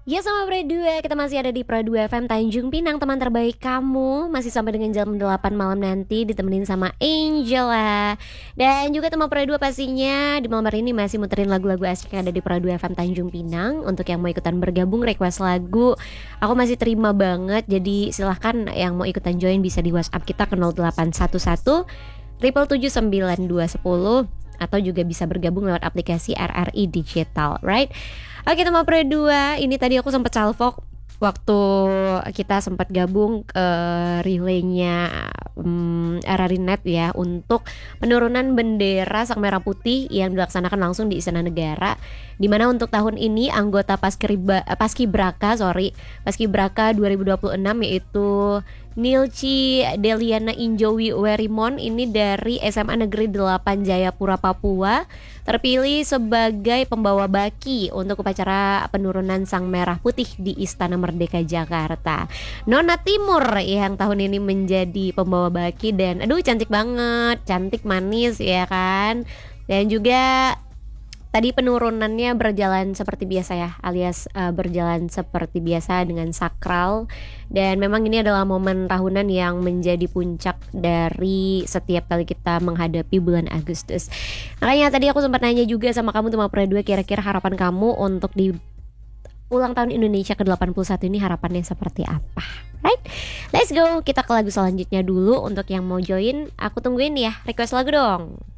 Ya sama Pro 2, kita masih ada di Pro 2 FM Tanjung Pinang, teman terbaik kamu. Masih sampai dengan jam 8 malam nanti ditemenin sama Angela. Dan juga teman Pro 2 pastinya di malam hari ini masih muterin lagu-lagu asik yang ada di Pro 2 FM Tanjung Pinang. Untuk yang mau ikutan bergabung request lagu, aku masih terima banget. Jadi silahkan yang mau ikutan join bisa di WhatsApp kita ke 0811 7779210 atau juga bisa bergabung lewat aplikasi RRI Digital, right? Oke teman Pro 2, ini tadi aku sempat salvok waktu kita sempat gabung ke relaynya RRI Net ya, untuk penurunan bendera Sang Merah Putih yang dilaksanakan langsung di Istana Negara, dimana untuk tahun ini anggota Paskibraka 2026 yaitu Nilci Deliana Injowi Werimon ini dari SMA Negeri 8 Jayapura Papua terpilih sebagai pembawa baki untuk upacara penurunan Sang Merah Putih di Istana Merdeka Jakarta. Nona Timur yang tahun ini menjadi pembawa baki dan aduh cantik banget, cantik manis ya kan. Dan juga tadi penurunannya berjalan seperti biasa ya, alias berjalan seperti biasa dengan sakral. Dan memang ini adalah momen tahunan yang menjadi puncak dari setiap kali kita menghadapi bulan Agustus. Makanya tadi aku sempat nanya juga sama kamu teman Pro 2, kira-kira harapan kamu untuk di ulang tahun Indonesia ke-81 ini harapannya seperti apa? Right? Let's go, kita ke lagu selanjutnya dulu. Untuk yang mau join, aku tungguin ya, request lagu dong.